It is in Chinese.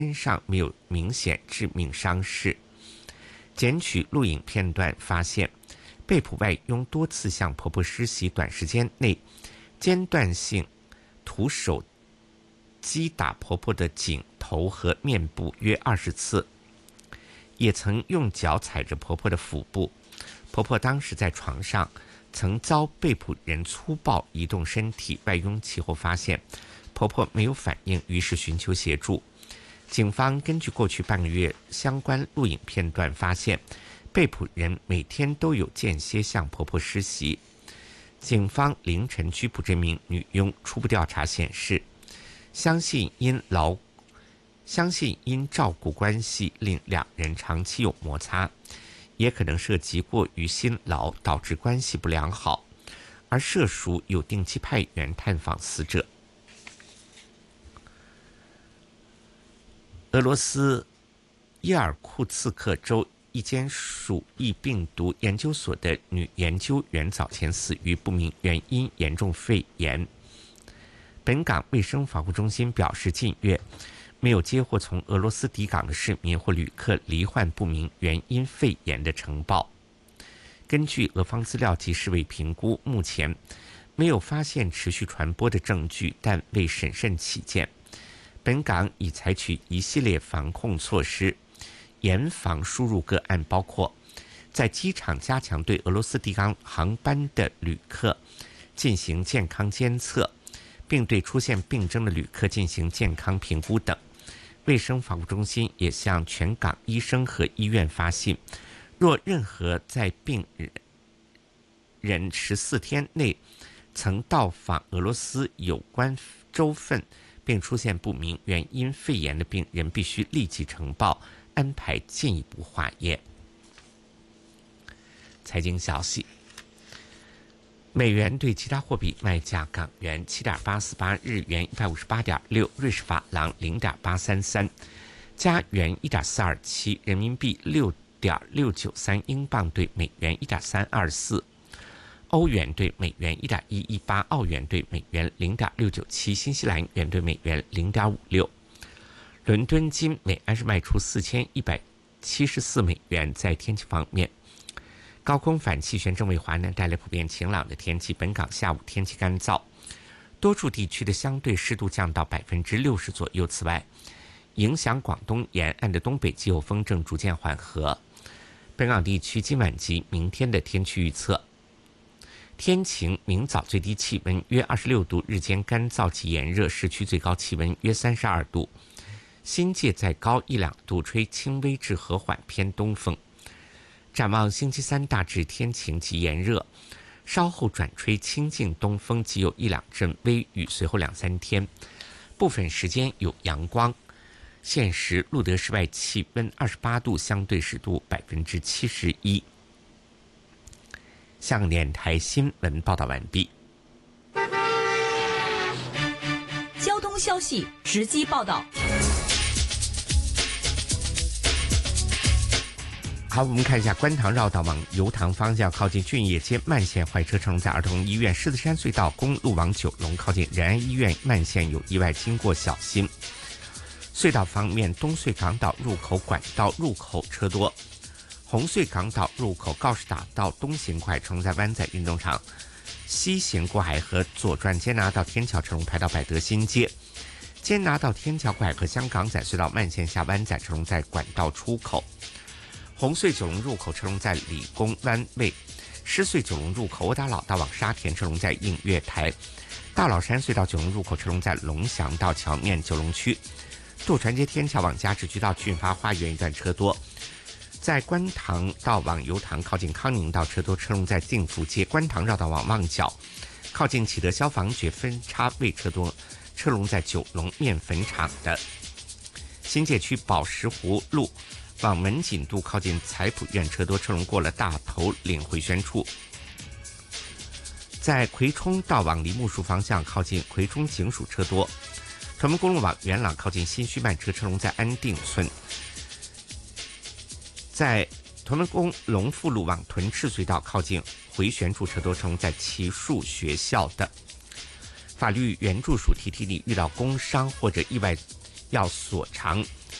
身上没有明显致命伤势。检取录影片段发现，被捕外佣多次向婆婆施袭，短时间内间断性徒手击打婆婆的颈、头和面部约20次，也曾用脚踩着婆婆的腹部。婆婆当时在床上，曾遭被捕人粗暴移动身体，外佣其后发现婆婆没有反应，于是寻求协助。警方根据过去半个月相关录影片段发现，被捕人每天都有间歇向婆婆施袭。警方凌晨拘捕这名女佣，初步调查显示，相信因照顾关系令两人长期有摩擦，也可能涉及过于辛劳导致关系不良好，而涉属有定期派员探访死者。俄罗斯伊尔库茨克州一间鼠疫病毒研究所的女研究员早前死于不明原因严重肺炎。本港卫生防护中心表示，近月没有接获从俄罗斯抵港的市民或旅客罹患不明原因肺炎的呈报。根据俄方资料及世卫评估，目前没有发现持续传播的证据，但为审慎起见，本港已采取一系列防控措施，严防输入个案，包括在机场加强对俄罗斯抵港航班的旅客进行健康监测，并对出现病征的旅客进行健康评估等。卫生防护中心也向全港医生和医院发信，若任何在病人14天内曾到访俄罗斯有关州份并出现不明原因肺炎的病人，必须立即呈报，安排进一步化验。财经消息：美元对其他货币卖价：港元7.848，日元158.6，瑞士法郎0.833，加元1.427，人民币6.693，英镑对美元1.324。欧元对美元1.118，澳元对美元0.697，新西兰元对美元0.56。伦敦金每安士卖出4174美元。在天气方面，高空反气旋正为华南带来普遍晴朗的天气，本港下午天气干燥，多处地区的相对湿度降到60%左右。此外，影响广东沿岸的东北季候风正逐渐缓和。本港地区今晚及明天的天气预测：天晴，明早最低气温约26度，日间干燥及炎热，市区最高气温约32度，新界再高1-2度，吹轻微至和缓偏东风。展望星期三大致天晴及炎热，稍后转吹清劲东风，即有1-2阵微雨，随后2-3天部分时间有阳光。现时录得室外气温28度，相对湿度71%。香港电台新闻报道完毕。 交通消息直击报道。 好，我们看一下观塘绕道往油塘方向靠近俊业街慢线坏车乘在儿童医院，狮子山隧道公路往九龙靠近仁爱医院慢线有意外，经过小心。隧道方面，东隧港岛入口管道入口车多，红隧港岛入口告士打道东行快乘在湾仔运动场，西行过海河左转坚拿道天桥车龙排到百德新街，坚拿道天桥过海河香港仔隧道慢线下湾仔车龙在管道出口，红隧九龙入口车龙在理工湾位，狮隧九龙入口欧达老道往沙田车龙在映月台，大老山隧道九龙入口车龙在龙翔道桥面九龙区，渡船街天桥往嘉直居道俊发花园一段车多，在观塘道往油塘靠近康宁道车多，车龙在定福街，观塘绕道往旺角靠近启德消防局分叉位车多，车龙在九龙面粉厂的。新界区宝石湖路往门锦渡靠近财普院车多，车龙过了大头岭回旋处。在葵涌道往梨木树方向靠近葵涌警署车多，屯门公路往元朗靠近新墟慢车，车龙在安定村。在屯门公龙富路往屯赤隧道靠近回旋处车多，车龙在奇树学校的。法律援助署提提你遇到工伤或者意外要索偿